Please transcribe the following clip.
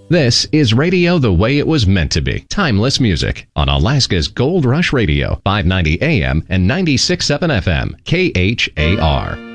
This is radio the way it was meant to be. Timeless music on Alaska's Gold Rush Radio, 590 AM and 96.7 FM, KHAR.